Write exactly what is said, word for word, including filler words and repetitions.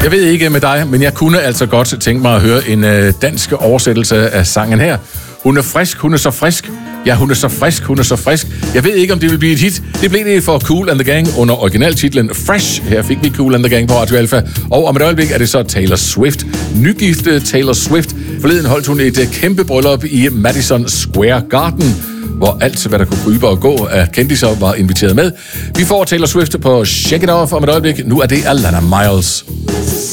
Jeg ved ikke med dig, men jeg kunne altså godt tænke mig at høre en øh, dansk oversættelse af sangen her. Hun er frisk, hun er så frisk. Ja, hun er så frisk, hun er så frisk. Jeg ved ikke, om det vil blive et hit. Det blev det for Kool and the Gang under originaltitlen Fresh. Her fik vi Kool and the Gang på Radio Alpha. Og om et øjeblik er det så Taylor Swift. Nygifte Taylor Swift. Forleden holdt hun et kæmpe bryllup i Madison Square Garden, hvor alt, hvad der kunne krybe og gå af kendiser, var inviteret med. Vi får Taylor Swift på Shake It Off om et øjeblik. Nu er det Alana Miles.